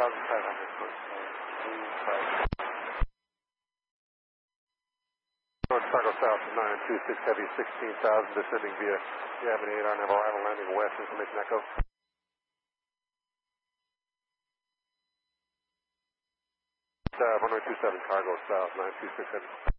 North Chicago South 926 Heavy 16,000 descending via the Avenue 8 on arrival landing west, information echo. 1027 Cargo South 926 Heavy.